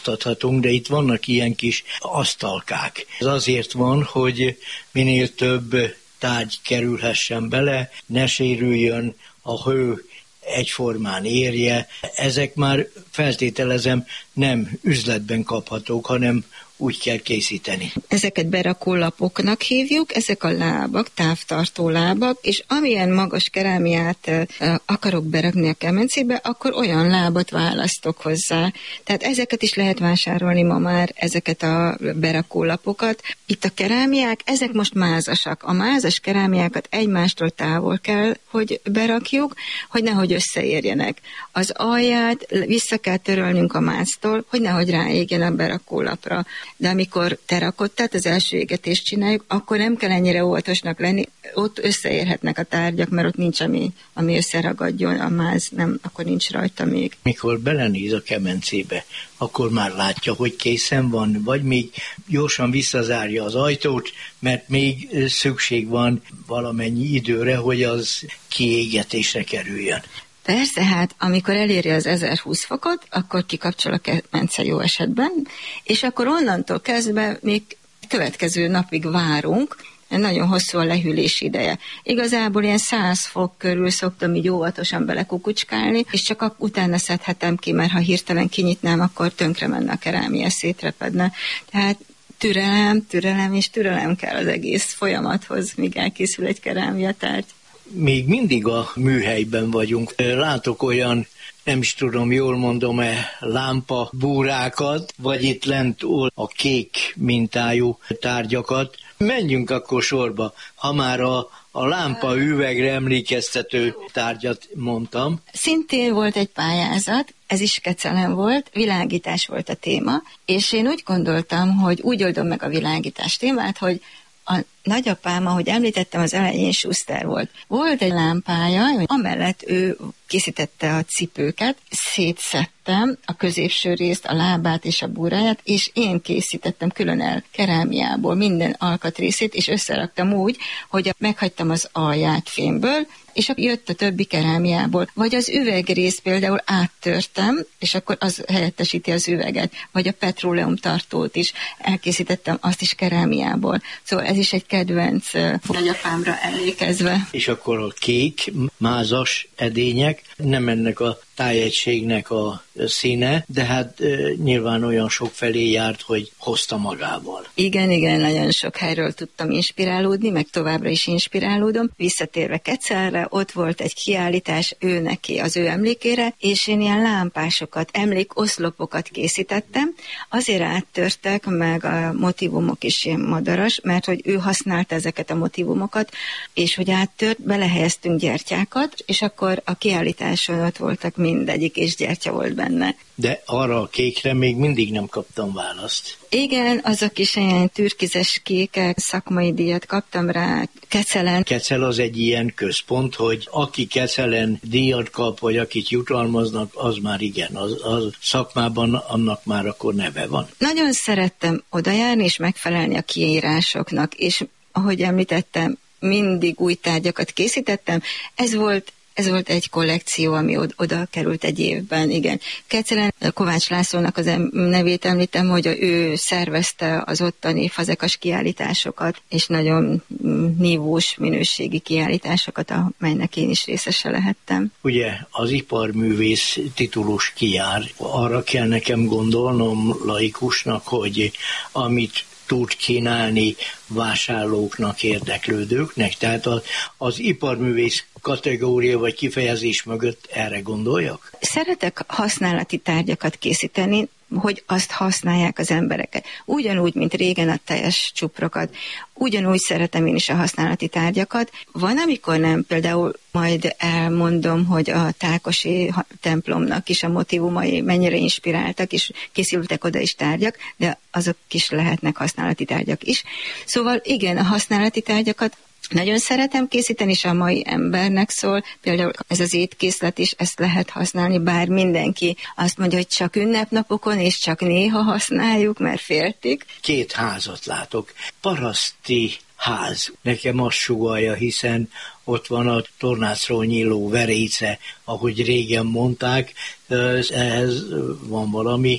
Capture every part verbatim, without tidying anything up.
adhatunk, de itt vannak ilyen kis asztalkák. Ez azért van, hogy minél több tárgy kerülhessen bele, ne sérüljön, a hő egyformán érje. Ezek már feltételezem nem üzletben kaphatók, hanem úgy kell készíteni. Ezeket berakólapoknak hívjuk, ezek a lábak, távtartó lábak, és amilyen magas kerámiát akarok berakni a kemencébe, akkor olyan lábat választok hozzá. Tehát ezeket is lehet vásárolni ma már, ezeket a berakólapokat. Itt a kerámiák, ezek most mázasak. A mázas kerámiákat egymástól távol kell, hogy berakjuk, hogy nehogy összeérjenek. Az alját vissza kell törölnünk a máztól, hogy nehogy ráégjen a berakólapra. De amikor terakot, tehát az első égetést csináljuk, akkor nem kell ennyire óvatosnak lenni, ott összeérhetnek a tárgyak, mert ott nincs, ami, ami összeragadjon, a máz, nem, akkor nincs rajta még. Mikor belenéz a kemencébe, akkor már látja, hogy készen van, vagy még gyorsan visszazárja az ajtót, mert még szükség van valamennyi időre, hogy az kiégetésre kerüljön. Persze, hát amikor eléri az ezerhúsz fokot, akkor kikapcsol a kemence jó esetben, és akkor onnantól kezdve még következő napig várunk, nagyon hosszú a lehűlés ideje. Igazából ilyen száz fok körül szoktam így óvatosan belekukucskálni, és csak utána szedhetem ki, mert ha hirtelen kinyitnám, akkor tönkre menne a kerámia, szétrepedne. Tehát türelem, türelem és türelem kell az egész folyamathoz, míg elkészül egy kerámiatárgy. Még mindig a műhelyben vagyunk. Látok olyan, nem is tudom, jól mondom-e, lámpa búrákat, vagy itt lent a kék mintájú tárgyakat. Menjünk akkor sorba, ha már a, a lámpa üvegre emlékeztető tárgyat mondtam. Szintén volt egy pályázat, ez is Kecelen volt, világítás volt a téma, és én úgy gondoltam, hogy úgy oldom meg a világítás témát, hogy a nagyapám, ahogy említettem, az elején Schuster volt. Volt egy lámpája, amellett ő készítette a cipőket, szétszedtem a középső részt, a lábát és a búráját, és én készítettem külön el kerámiából minden alkatrészét, és összeraktam úgy, hogy meghagytam az alját fémből, és akkor jött a többi kerámiából. Vagy az üvegrész például áttörtem, és akkor az helyettesíti az üveget. Vagy a petróleum tartót is elkészítettem, azt is kerámiából. Szóval ez is egy kedvenc nagyapámra emlékezve. És akkor a kék, mázas edények, nem ennek a tájegységnek a színe, de hát e, nyilván olyan sok felé járt, hogy hozta magával. Igen, igen, nagyon sok helyről tudtam inspirálódni, meg továbbra is inspirálódom. Visszatérve Kecelre, ott volt egy kiállítás ő neki, az ő emlékére, és én ilyen lámpásokat, emlékoszlopokat készítettem. Azért áttörtek, meg a motívumok is ilyen madaras, mert hogy ő használta ezeket a motívumokat, és hogy áttört, belehelyeztünk gyertyákat, és akkor a kiállításon ott voltak mindegyik, és gyertya volt benne. De arra a kékre még mindig nem kaptam választ. Igen, azok is ilyen türkizes kékek, szakmai díjat kaptam rá Kecelen. Kecel az egy ilyen központ, hogy aki Kecelen díjat kap, vagy akit jutalmaznak, az már igen, az, az szakmában annak már akkor neve van. Nagyon szerettem odajárni és megfelelni a kiírásoknak, és ahogy említettem, mindig új tárgyakat készítettem. Ez volt Ez volt egy kollekció, ami oda került egy évben, igen. Kecelen Kovács Lászlónak az nevét említem, hogy ő szervezte az ottani fazekas kiállításokat, és nagyon nívós minőségi kiállításokat, amelynek én is részese lehettem. Ugye az iparművész titulus kijár, arra kell nekem gondolnom laikusnak, hogy amit tud kínálni vásárlóknak, érdeklődőknek, tehát az, az iparművész kategória vagy kifejezés mögött erre gondoljak? Szeretek használati tárgyakat készíteni, hogy azt használják az emberek. Ugyanúgy, mint régen a teljes csuprokat, ugyanúgy szeretem én is a használati tárgyakat. Van, amikor nem, például majd elmondom, hogy a Tákosi templomnak is a motívumai mennyire inspiráltak, és készültek oda is tárgyak, de azok is lehetnek használati tárgyak is. Szóval igen, a használati tárgyakat nagyon szeretem készíteni, és a mai embernek szól, például ez az étkészlet is, ezt lehet használni, bár mindenki azt mondja, hogy csak ünnepnapokon, és csak néha használjuk, mert féltik. Két házat látok. Paraszti ház. Nekem azt sugallja, hiszen ott van a tornácról nyíló veréce, ahogy régen mondták, ehhez van valami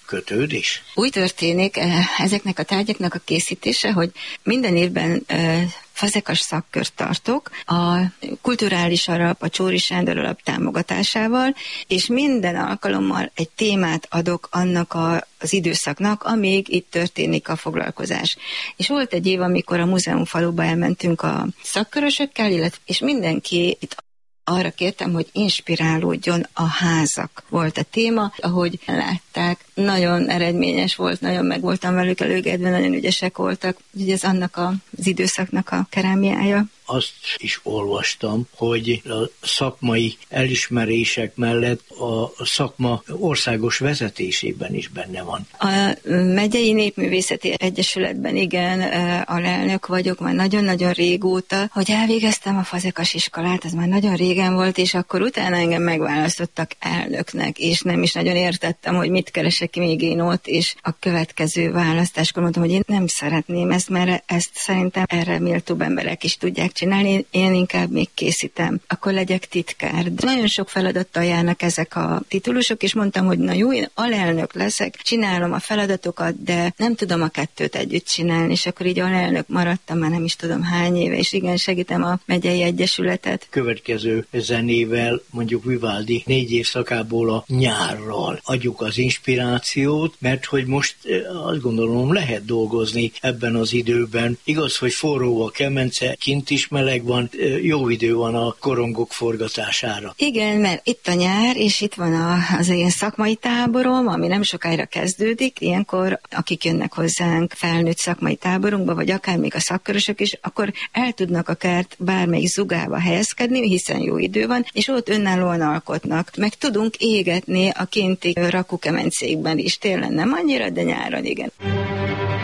kötődés? Úgy történik ezeknek a tárgyaknak a készítése, hogy minden évben fazekas szakkört tartok a Kulturális Alap, a Csóri Sándor Alap támogatásával, és minden alkalommal egy témát adok annak a, az időszaknak, amíg itt történik a foglalkozás. És volt egy év, amikor a múzeumfaluba elmentünk a szakkörösökkel, illetve, és mindenki itt arra kértem, hogy inspirálódjon a házak volt a téma, ahogy látták, nagyon eredményes volt, nagyon meg voltam velük elégedve, nagyon ügyesek voltak, úgyhogy ez annak a, az időszaknak a kerámiája. Azt is olvastam, hogy a szakmai elismerések mellett a szakma országos vezetésében is benne van. A Megyei Népművészeti Egyesületben igen, alelnök vagyok már nagyon-nagyon régóta, hogy elvégeztem a fazekas iskolát, az már nagyon régen volt, és akkor utána engem megválasztottak elnöknek, és nem is nagyon értettem, hogy mit keresek még én ott, és a következő választáskor mondtam, hogy én nem szeretném ezt, mert ezt szerintem erre méltóbb emberek is tudják csinálni, én inkább még készítem, akkor legyek titkár. De nagyon sok feladattal járnak ezek a titulusok, és mondtam, hogy na jó, én alelnök leszek, csinálom a feladatokat, de nem tudom a kettőt együtt csinálni, és akkor így alelnök maradtam, már nem is tudom hány éve, és igen, segítem a Megyei Egyesületet. Következő zenével, mondjuk Vivaldi négy évszakából a Nyárral adjuk az inspirációt, mert hogy most azt gondolom lehet dolgozni ebben az időben. Igaz, hogy forró a kemence, kint is meleg van, jó idő van a korongok forgatására. Igen, mert itt a nyár, és itt van a, az ilyen szakmai táborom, ami nem sokára kezdődik. Ilyenkor, akik jönnek hozzánk felnőtt szakmai táborunkba, vagy akár még a szakkörösök is, akkor el tudnak akár bármelyik zugába helyezkedni, hiszen jó idő van, és ott önállóan alkotnak. Meg tudunk égetni a kinti rakókemencékben is. Télen nem annyira, de nyáron igen.